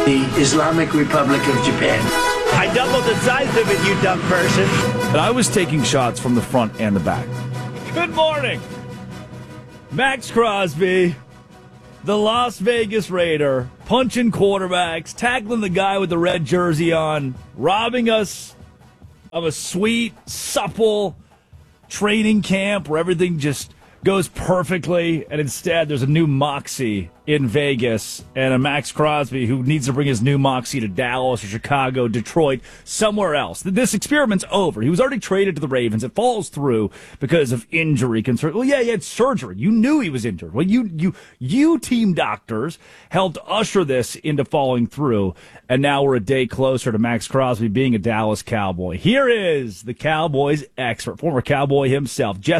the Islamic Republic of Japan. I doubled the size of it, you dumb person. And I was taking shots from the front and the back. Good morning. Max Crosby, the Las Vegas Raider, punching quarterbacks, tackling the guy with the red jersey on, robbing us of a sweet, supple training camp where everything just goes perfectly, and instead there's a new Moxie in Vegas and a Max Crosby who needs to bring his new Moxie to Dallas or Chicago, Detroit, somewhere else. This experiment's over. He was already traded to the Ravens. It falls through because of injury concern. Well, yeah, he had surgery. You knew he was injured. Well, you team doctors helped usher this into falling through, and now we're a day closer to Max Crosby being a Dallas Cowboy. Here is the Cowboys expert, former Cowboy himself, Jesse